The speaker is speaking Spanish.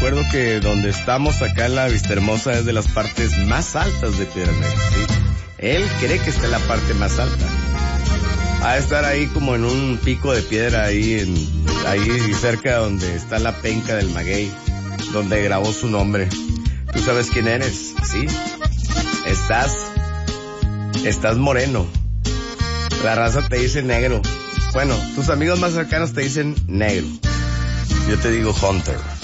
recuerdo que donde estamos acá en la Vista Hermosa es de las partes más altas de Piedras Negras, ¿sí? Él cree que está en la parte más alta. Ha de estar ahí como en un pico de piedra ahí cerca donde está la penca del maguey, donde grabó su nombre. Tú sabes quién eres, ¿sí? Estás moreno. La raza te dice negro. Bueno, tus amigos más cercanos te dicen negro. Yo te digo Hunter.